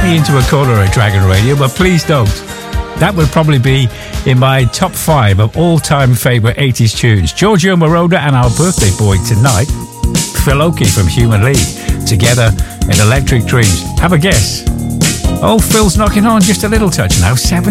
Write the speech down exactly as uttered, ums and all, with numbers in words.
me into a corner at Dragon Radio, but please don't. That would probably be in my top five of all-time favourite eighties tunes. Giorgio Moroder and our birthday boy tonight, Phil Oakey from Human League, together in Electric Dreams. Have a guess. Oh, Phil's knocking on just a little touch now. Seven.